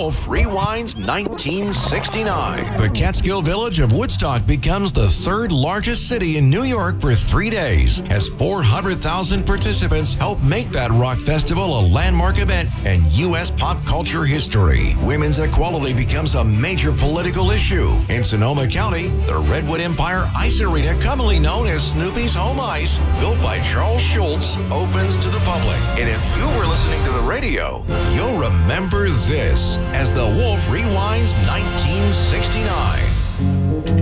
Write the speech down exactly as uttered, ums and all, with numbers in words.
Wolf rewinds nineteen sixty-nine. The Catskill Village of Woodstock becomes the third largest city in New York for three days as four hundred thousand participants help make that rock festival a landmark event in U S pop culture history. Women's equality becomes a major political issue. In Sonoma County, the Redwood Empire Ice Arena, commonly known as Snoopy's Home Ice, built by Charles Schultz, opens to the public. And if you were listening to the radio, you'll remember this as the Wolf rewinds nineteen sixty-nine.